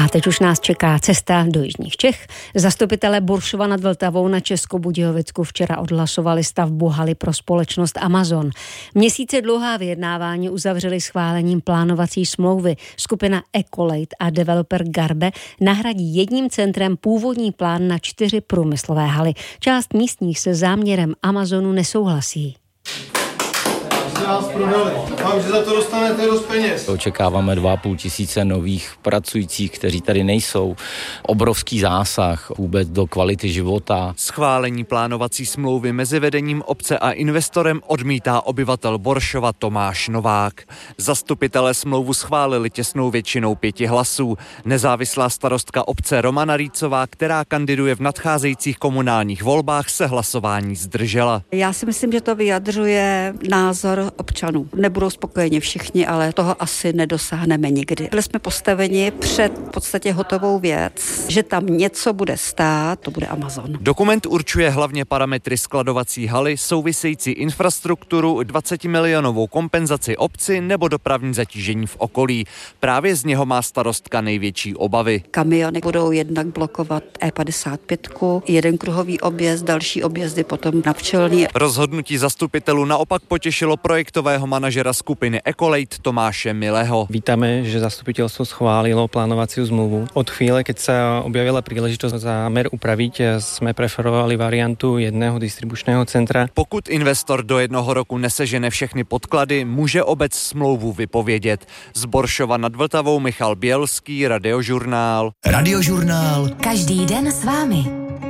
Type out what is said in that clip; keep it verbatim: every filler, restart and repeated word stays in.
A teď už nás čeká cesta do jižních Čech. Zastupitelé Boršova nad Vltavou na Českobudějovicku včera odhlasovali stavbu haly pro společnost Amazon. Měsíce dlouhá vyjednávání uzavřeli schválením plánovací smlouvy. Skupina Ecolate a developer Garbe nahradí jedním centrem původní plán na čtyři průmyslové haly. Část místních se záměrem Amazonu nesouhlasí. Vám, že za to dostanete dost peněz. Očekáváme dva a půl tisíce nových pracujících, kteří tady nejsou. Obrovský zásah vůbec do kvality života. Schválení plánovací smlouvy mezi vedením obce a investorem odmítá obyvatel Boršova Tomáš Novák. Zastupitelé smlouvu schválili těsnou většinou pěti hlasů. Nezávislá starostka obce Romana Rýcová, která kandiduje v nadcházejících komunálních volbách, se hlasování zdržela. Já si myslím, že to vyjadřuje názor občanů. Nebudou spokojeni všichni, ale toho asi nedosáhneme nikdy. Byli jsme postaveni před v podstatě hotovou věc, že tam něco bude stát, to bude Amazon. Dokument určuje hlavně parametry skladovací haly, související infrastrukturu, dvacetimilionovou kompenzaci obci nebo dopravní zatížení v okolí. Právě z něho má starostka největší obavy. Kamiony budou jednak blokovat E padesát pět, jeden kruhový objezd, další objezdy potom na Pčelný. Rozhodnutí zastupitelů naopak potěšilo projektového manažera skupiny Ecolate Tomáše Milého. Vítame, že zastupiteľstvo schválilo plánovaciu zmluvu. Od chvíle, keď sa objavila príležitosť zámer upraviť, sme preferovali variantu jedného distribučného centra. Pokud investor do jednoho roku nesežene všechny podklady, může obec smlouvu vypovědět. Z Boršova nad Vltavou Michal Bělský, Radiožurnál. Radiožurnál. Každý den s vámi.